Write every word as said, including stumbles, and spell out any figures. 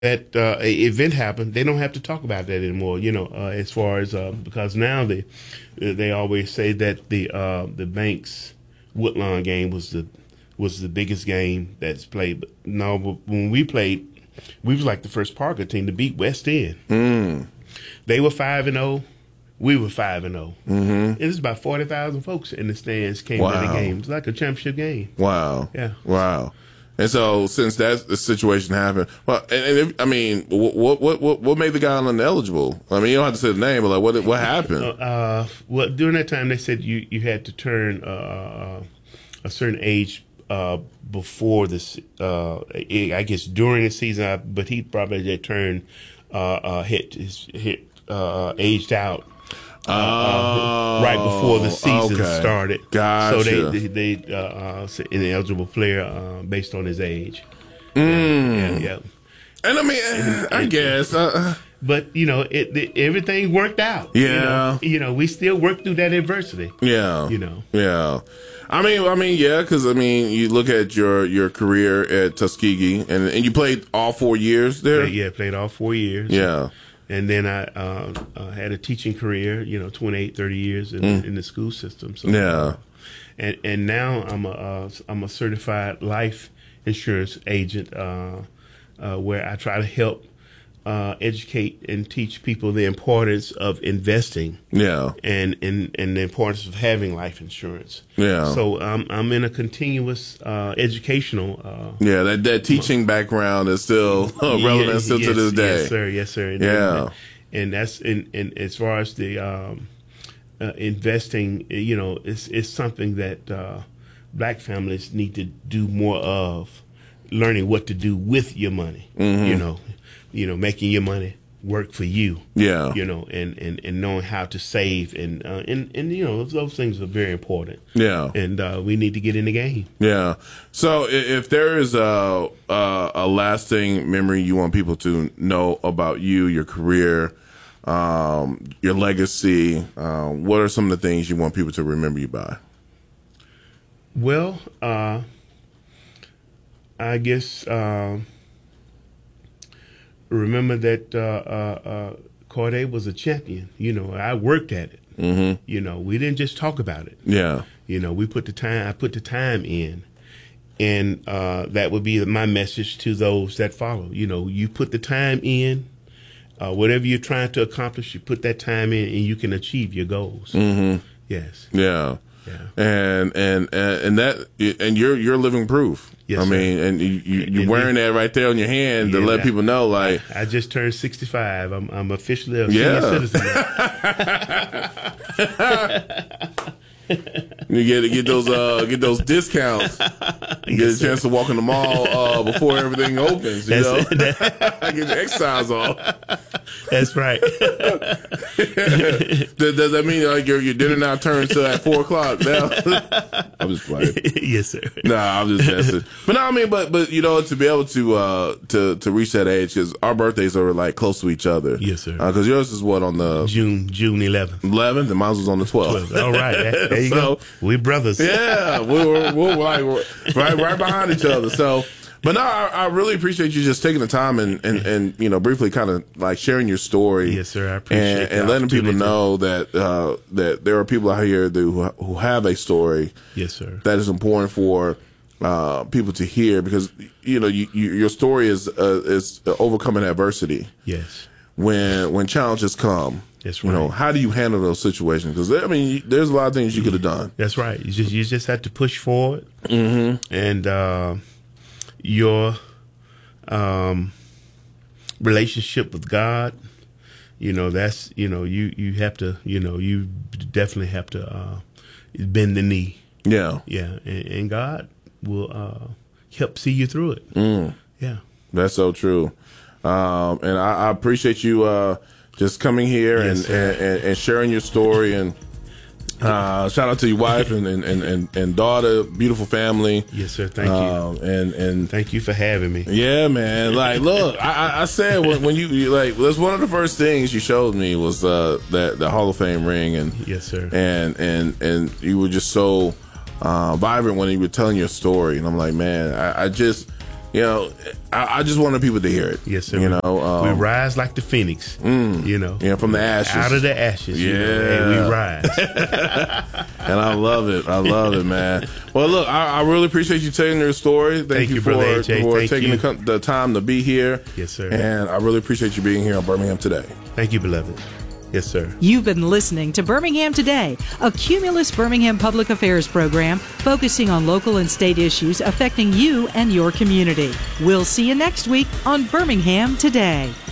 that uh, a event happened, they don't have to talk about that anymore. You know, uh, as far as uh, because now they they always say that the uh, the Banks Woodlawn game was the was the biggest game that's played. But no, when we played, we was like the first Parker team to beat West End. Mm. They were five and zero. We were five and zero. Mm-hmm. It was about forty thousand folks in the stands came Wow. to the game. It was like a championship game. Wow. Yeah. Wow. And so, since that the situation happened, well, and, and if, I mean, what what what what made the guy ineligible? I mean, you don't have to say the name, but like, what what happened? Uh, uh, well, during that time, they said you, you had to turn uh, a certain age uh, before this. Uh, I guess during the season, but he probably had turned uh, uh, hit hit uh, aged out. Uh, uh, right before the season okay. started. Gotcha. So they they, they uh, uh, an eligible player uh, based on his age. Mm. Yeah, yeah. And I mean, I guess. Uh, but you know, it, it everything worked out. Yeah. You know, you know, we still worked through that adversity. Yeah. You know. Yeah. I mean, I mean, yeah, because I mean, you look at your, your career at Tuskegee, and and you played all four years there. Yeah, yeah played all four years. Yeah. And then I uh, uh, had a teaching career, you know, twenty-eight, thirty years in, Mm. in the school system. So, Yeah. And and now I'm a uh, I'm a certified life insurance agent, uh, uh, where I try to help uh, educate and teach people the importance of investing. Yeah. And, and and the importance of having life insurance. Yeah. So um, I'm in a continuous uh, educational. Uh, Yeah, that, that teaching background is still uh, relevant yeah, still yes, to this day. Yes, sir. Yes, sir. And, Yeah. And, and that's in, in as far as the um, uh, investing, you know, it's it's something that uh, black families need to do more of, learning what to do with your money. Mm-hmm. You know, you know, making your money work for you. Yeah. You know, and, and, and knowing how to save and uh, and and you know those, those things are very important. Yeah. And uh, we need to get in the game. Yeah. So i- if there is a, a a lasting memory you want people to know about you, your career, um, your legacy, um, what are some of the things you want people to remember you by? Well, uh, I guess uh, remember that uh, uh, uh, Corday was a champion. You know, I worked at it. Mm-hmm. You know, we didn't just talk about it. Yeah. You know, we put the time. I put the time in, and uh, that would be my message to those that follow. You know, you put the time in. Uh, whatever you're trying to accomplish, you put that time in, and you can achieve your goals. Mm-hmm. Yes. Yeah. Yeah. And, and, and, and that, and you're, you're living proof. Yes, I sir. mean, and you, you, you're And- wearing that right there on your hand to Yeah, let I- people know, like, I just turned sixty-five. I'm I'm officially a Yeah. senior citizen now. you get get those uh get those discounts. You get a chance to walk in the mall uh, before everything opens. You That's know, it. get the exercise off. That's right. Does, does that mean like your your dinner now turns to at four o'clock now? I'm just playing. Yes, sir. Nah, I'm just messing. But no, I mean, but but you know, to be able to uh to to reach that age, because our birthdays are like close to each other. Yes, sir. Because yours is what on the June June eleventh. eleventh, and mine was on the twelfth. All right, there, there you So- go. We brothers. Yeah, we were, we were like we're right right behind each other. So, but no, I, I really appreciate you just taking the time and and, and you know briefly kind of like sharing your story. Yes, sir. I appreciate and, the and letting people opportunity. know that uh, that there are people out here who who have a story. Yes, sir. That is important for uh, people to hear because you know you, you, your story is uh, is overcoming adversity. Yes. When when challenges come. That's You know, right. how do you handle those situations? Because I mean, there's a lot of things you could have done. That's right. You just you just have to push forward, Mm-hmm. and uh, your um, relationship with God. You know, that's you know you you have to you know you definitely have to uh, bend the knee. Yeah, Yeah, and, and God will uh, help see you through it. Mm. Yeah. That's so true. Um, and I, I appreciate you uh, just coming here Yes, and, sir. and, and sharing your story. And uh, shout out to your wife and, and, and, and daughter, beautiful family. Yes, sir. Thank Um, and and you. Thank you for having me. yeah, man. Like, look, I, I- I said when, when you, you like, that's one of the first things you showed me was uh, that the Hall of Fame ring, and Yes, sir. and and and you were just so uh, vibrant when you were telling your story, and I'm like, man, I, I just you know, I, I just wanted people to hear it. Yes, sir. You know, um, we rise like the phoenix. Mm, you know, yeah, from the ashes, out of the ashes. Yeah, you know, and we rise. And I love it. I love it, man. Well, look, I, I really appreciate you telling your story. Thank, Thank you, you, for, Brother A J. for Thank taking you. the, the time to be here. Yes, sir. And I really appreciate you being here on Birmingham Today. Thank you, beloved. Yes, sir. You've been listening to Birmingham Today, a Cumulus Birmingham public affairs program focusing on local and state issues affecting you and your community. We'll see you next week on Birmingham Today.